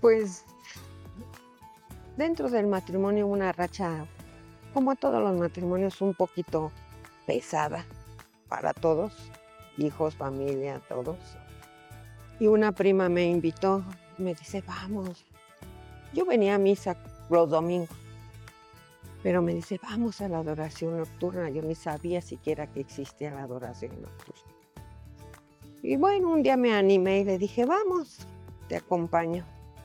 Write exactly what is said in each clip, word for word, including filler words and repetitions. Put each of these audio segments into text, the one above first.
Pues, dentro del matrimonio una racha, como todos los matrimonios, un poquito pesada para todos, hijos, familia, todos. Y una prima me invitó, me dice: "Vamos". Yo venía a misa los domingos, pero me dice: "Vamos a la adoración nocturna". Yo ni sabía siquiera que existía la adoración nocturna. Y bueno, un día me animé y le dije: "Vamos, te acompaño".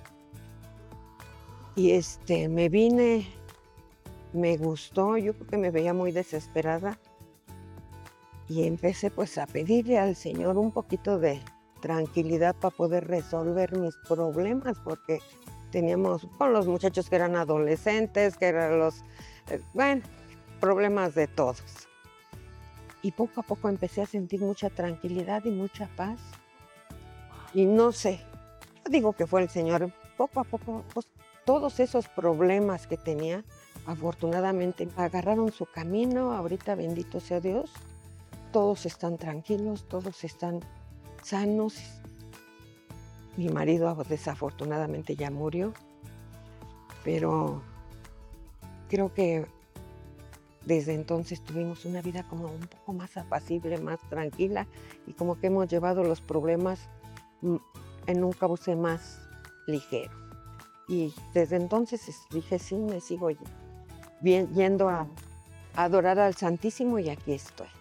Y, este, me vine, me gustó, yo creo que me veía muy desesperada. Y empecé, pues, a pedirle al Señor un poquito de tranquilidad para poder resolver mis problemas, porque teníamos con los muchachos que eran adolescentes, que eran los, eh, bueno, problemas de todos. Y poco a poco empecé a sentir mucha tranquilidad y mucha paz. Y no sé, yo digo que fue el Señor. Poco a poco, pues, todos esos problemas que tenía, afortunadamente agarraron su camino. Ahorita, bendito sea Dios, todos están tranquilos, todos están sanos. Mi marido, desafortunadamente, ya murió, pero creo que desde entonces tuvimos una vida como un poco más apacible, más tranquila, y como que hemos llevado los problemas, mm, en un cauce más ligero. Y desde entonces, es dije: "Sí, me sigo bien yendo a a adorar al Santísimo", y aquí estoy.